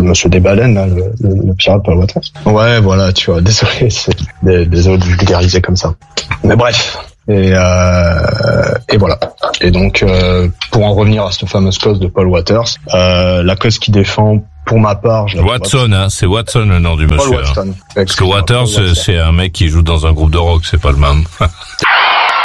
monsieur des baleines, là, le pirate Paul Waters. Ouais, voilà, tu vois, désolé, désolé de vulgariser comme ça. Mais bref. Et voilà. Et donc, pour en revenir à cette fameuse cause de Paul Waters, la cause qui défend, pour ma part, Watson, hein, c'est Watson le nom du monsieur. Paul Watson. Parce que Waters, c'est un mec qui joue dans un groupe de rock, c'est pas le même.